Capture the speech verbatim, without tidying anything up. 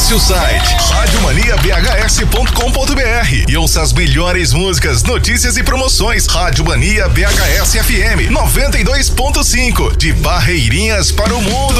Acesse o site rádio mania b h s ponto com ponto b r e ouça as melhores músicas, notícias e promoções. Rádio Mania B H S F M noventa e dois ponto cinco, de Barreirinhas para o mundo.